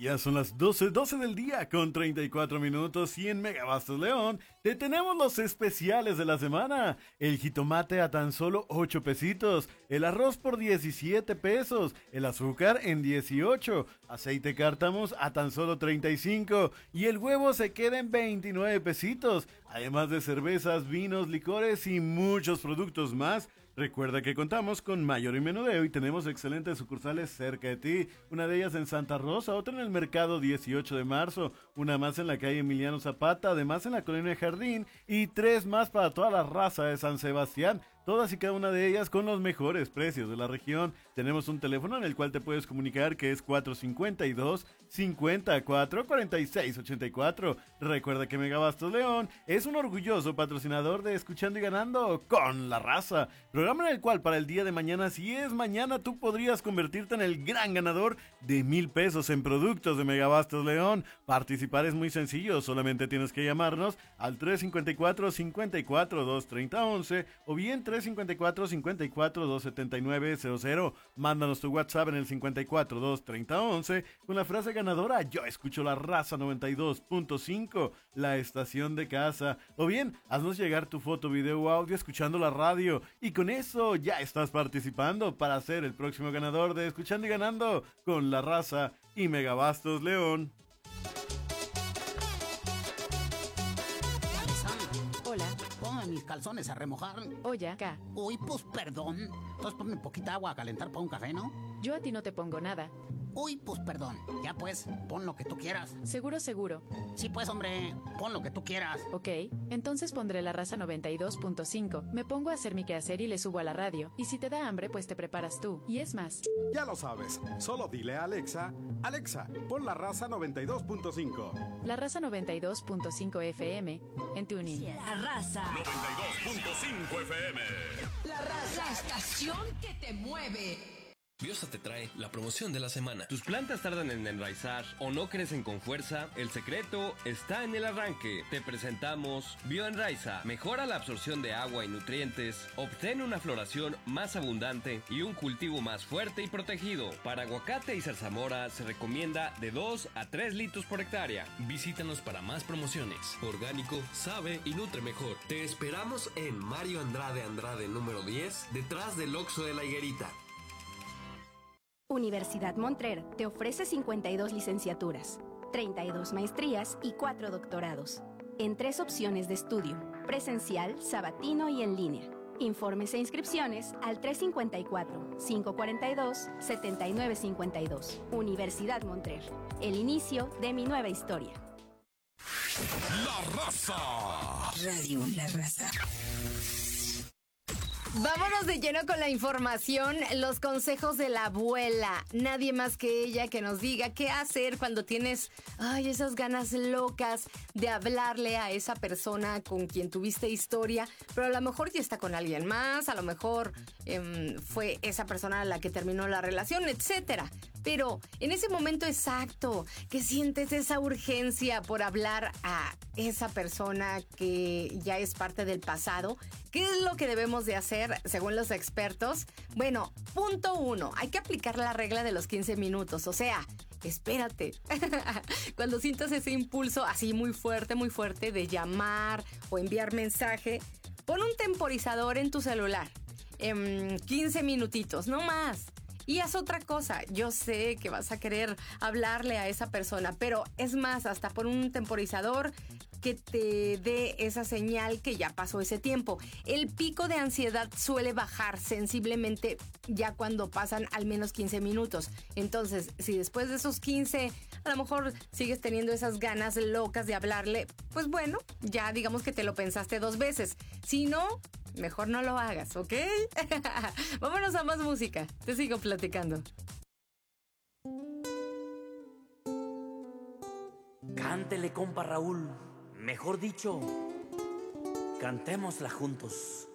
Ya son las 12 del día con 34 minutos y en Megabastos León te tenemos los especiales de la semana. El jitomate a tan solo 8 pesitos, el arroz por 17 pesos, el azúcar en 18, aceite cártamos a tan solo 35 y el huevo se queda en 29 pesitos, además de cervezas, vinos, licores y muchos productos más. Recuerda que contamos con mayor y menudeo y tenemos excelentes sucursales cerca de ti. Una de ellas en Santa Rosa, otra en el mercado 18 de marzo, una más en la calle Emiliano Zapata, además en la colonia Jardín y 3 más para toda la raza de San Sebastián. Todas y cada una de ellas con los mejores precios de la región. Tenemos un teléfono en el cual te puedes comunicar que es 452-54-4684. Recuerda que Megabastos León es un orgulloso patrocinador de Escuchando y Ganando con la Raza. Programa en el cual para el día de mañana, si es mañana, tú podrías convertirte en el gran ganador de 1,000 pesos en productos de Megabastos León. Participar es muy sencillo, solamente tienes que llamarnos al 354-54-230-11 o bien 354-54-279-00. Mándanos tu WhatsApp en el 54-230-11 con la frase ganadora "Yo escucho la Raza 92.5", la estación de casa. O bien, haznos llegar tu foto, video o audio escuchando la radio. Y con eso ya estás participando para ser el próximo ganador de Escuchando y Ganando con la Raza y Megabastos León. Hola. Ponme mis calzones a remojar. Oye, acá. Uy, pues perdón. Entonces ponme poquita agua a calentar para un café, ¿no? Yo a ti no te pongo nada. Uy, pues perdón. Ya pues, pon lo que tú quieras. Seguro, seguro. Sí, pues, hombre, pon lo que tú quieras. Ok, entonces pondré la Raza 92.5. Me pongo a hacer mi quehacer y le subo a la radio. Y si te da hambre, pues te preparas tú. Y es más. Ya lo sabes. Solo dile a Alexa, Alexa, pon la Raza 92.5. La Raza 92.5 FM en TuneIn. La Raza 92.5 FM. La Raza, la estación que te mueve. Biosa te trae la promoción de la semana. ¿Tus plantas tardan en enraizar o no crecen con fuerza? El secreto está en el arranque. Te presentamos Bioenraiza. Mejora la absorción de agua y nutrientes, obtén una floración más abundante y un cultivo más fuerte y protegido. Para aguacate y zarzamora se recomienda de 2 a 3 litros por hectárea. Visítanos para más promociones. Orgánico, sabe y nutre mejor. Te esperamos en Mario Andrade número 10, detrás del Oxxo de la Higuerita. Universidad Montrer te ofrece 52 licenciaturas, 32 maestrías y 4 doctorados, en 3 opciones de estudio, presencial, sabatino y en línea. Informes e inscripciones al 354-542-7952. Universidad Montrer, el inicio de mi nueva historia. La Raza. Radio La Raza. Vámonos de lleno con la información, los consejos de la abuela. Nadie más que ella que nos diga qué hacer cuando tienes esas ganas locas de hablarle a esa persona con quien tuviste historia, pero a lo mejor ya está con alguien más, a lo mejor fue esa persona la que terminó la relación, etcétera. Pero en ese momento exacto que sientes esa urgencia por hablar a esa persona que ya es parte del pasado, ¿qué es lo que debemos de hacer según los expertos? Bueno, punto 1, hay que aplicar la regla de los 15 minutos, o sea, espérate. Cuando sientas ese impulso así muy fuerte de llamar o enviar mensaje, pon un temporizador en tu celular. 15 minutitos, no más. Y haz otra cosa. Yo sé que vas a querer hablarle a esa persona, pero es más, hasta pon un temporizador que te dé esa señal que ya pasó ese tiempo. El pico de ansiedad suele bajar sensiblemente ya cuando pasan al menos 15 minutos. Entonces, si después de esos 15 a lo mejor sigues teniendo esas ganas locas de hablarle, pues bueno, ya digamos que te lo pensaste 2 veces. Si no, mejor no lo hagas, ¿ok? Vámonos a más música. Te sigo platicando. Cántele, compa Raúl. Mejor dicho, cantémosla juntos.